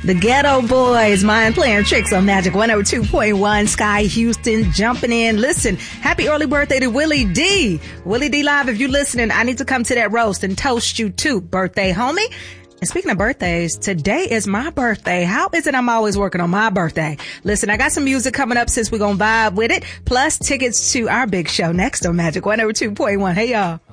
The Ghetto Boys, Mind Playing Tricks on Magic 102.1. Sky Houston jumping in. Listen, happy early birthday to Willie D. Willie D Live, if you're listening, I need to come to that roast and toast you too, birthday homie. And speaking of birthdays, today is my birthday. How is it I'm always working on my birthday? Listen, I got some music coming up since we're going to vibe with it. Plus tickets to our big show next on Magic 102.1. Hey, y'all.